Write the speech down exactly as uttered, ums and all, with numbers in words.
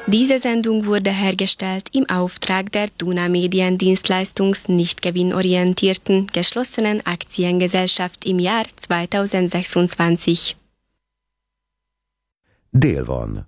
Diese Sendung wurde hergestellt im Auftrag der Duna Mediendienstleistungs nicht gewinnorientierten geschlossenen Aktiengesellschaft im Jahr zweitausendsechsundzwanzig. Dél van.